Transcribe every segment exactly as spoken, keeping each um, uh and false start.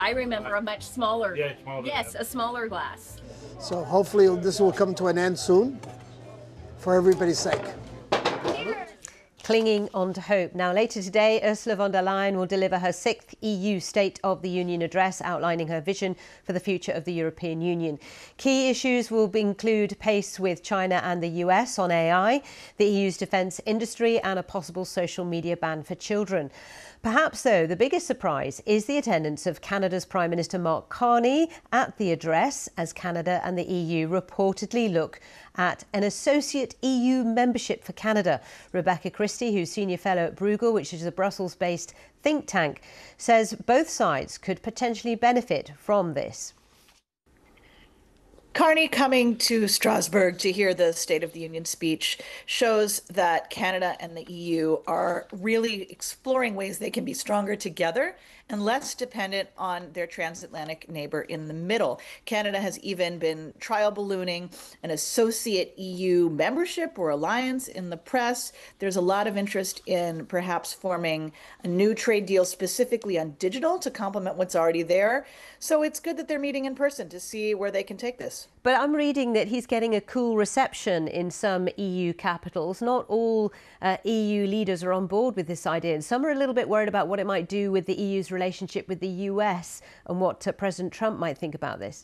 I remember a much smaller, Yeah, smaller, yes, yeah. a smaller glass. So hopefully this will come to an end soon for everybody's sake. Clinging on to hope. Now, later today, Ursula von der Leyen will deliver her sixth E U State of the Union address, outlining her vision for the future of the European Union. Key issues will include pace with China and the U S on A I, the E U's defence industry, and a possible social media ban for children. Perhaps, though, the biggest surprise is the attendance of Canada's Prime Minister Mark Carney at the address, as Canada and the E U reportedly look at an associate E U membership for Canada. Rebecca Christie, who's Senior Fellow at Bruegel, which is a Brussels-based think tank, says both sides could potentially benefit from this. Carney coming to Strasbourg to hear the State of the Union speech shows that Canada and the E U are really exploring ways they can be stronger together and less dependent on their transatlantic neighbor in the middle. Canada has even been trial ballooning an associate E U membership or alliance in the press. There's a lot of interest in perhaps forming a new trade deal specifically on digital to complement what's already there. So it's good that they're meeting in person to see where they can take this. But I'm reading that he's getting a cool reception in some E U capitals. Not all uh, E U leaders are on board with this idea, and some are a little bit worried about what it might do with the E U's relationship with the U S and what uh, President Trump might think about this.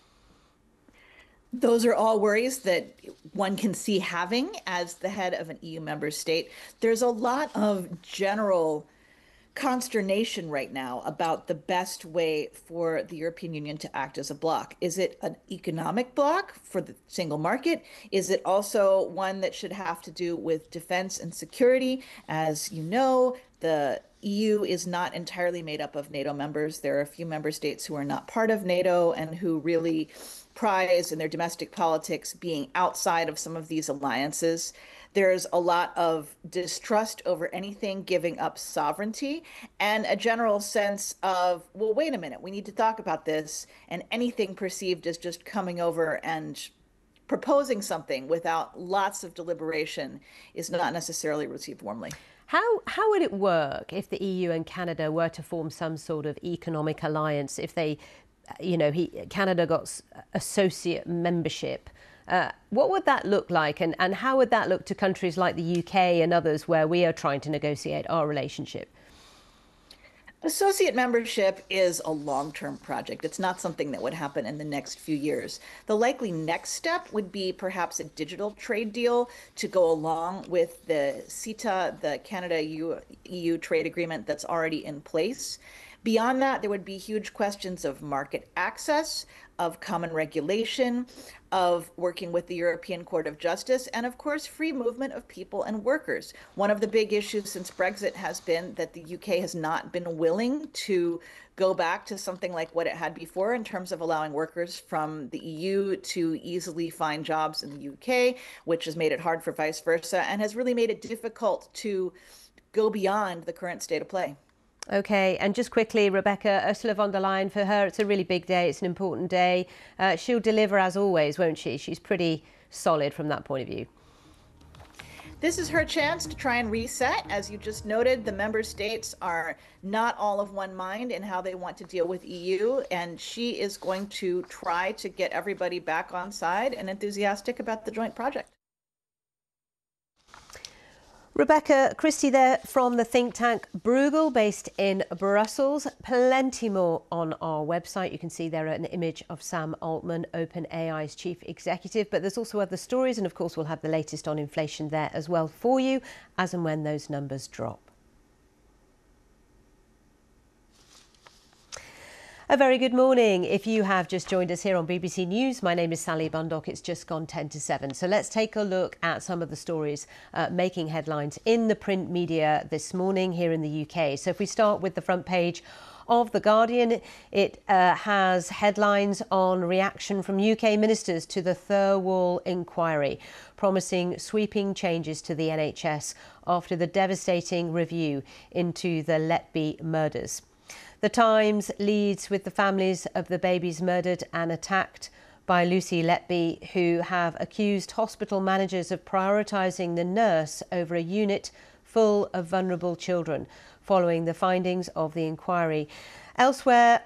Those are all worries that one can see having as the head of an E U member state. There's a lot of general consternation right now about the best way for the European Union to act as a bloc. Is it an economic bloc for the single market? Is it also one that should have to do with defense and security? As you know, the E U is not entirely made up of NATO members. There are a few member states who are not part of NATO and who really prize in their domestic politics being outside of some of these alliances. There's a lot of distrust over anything giving up sovereignty and a general sense of, well, wait a minute, we need to talk about this. And anything perceived as just coming over and proposing something without lots of deliberation is not necessarily received warmly. How, how would it work if the E U and Canada were to form some sort of economic alliance, if they, you know, he, Canada got associate membership? Uh, what would that look like, and, and how would that look to countries like the U K and others where we are trying to negotiate our relationship? Associate membership is a long-term project. It's not something that would happen in the next few years. The likely next step would be perhaps a digital trade deal to go along with the CETA, the Canada-E U trade agreement that's already in place. Beyond that, there would be huge questions of market access, of common regulation, of working with the European Court of Justice, and of course, free movement of people and workers. One of the big issues since Brexit has been that the U K has not been willing to go back to something like what it had before in terms of allowing workers from the E U to easily find jobs in the U K, which has made it hard for vice versa, and has really made it difficult to go beyond the current state of play. OK, and just quickly, Rebecca, Ursula von der Leyen, for her, it's a really big day. It's an important day. Uh, she'll deliver as always, won't she? She's pretty solid from that point of view. This is her chance to try and reset. As you just noted, the member states are not all of one mind in how they want to deal with E U, and she is going to try to get everybody back on side and enthusiastic about the joint project. Rebecca Christie there from the think tank Bruegel, based in Brussels. Plenty more on our website. You can see there an image of Sam Altman, OpenAI's chief executive, but there's also other stories, and of course we'll have the latest on inflation there as well for you as and when those numbers drop. A very good morning. If you have just joined us here on B B C News, my name is Sally Bundock. It's just gone ten to seven. So let's take a look at some of the stories uh, making headlines in the print media this morning here in the U K. So if we start with the front page of The Guardian, it uh, has headlines on reaction from U K ministers to the Thirlwall inquiry, promising sweeping changes to the N H S after the devastating review into the Letby murders. The Times leads with the families of the babies murdered and attacked by Lucy Letby, who have accused hospital managers of prioritising the nurse over a unit full of vulnerable children, following the findings of the inquiry. Elsewhere,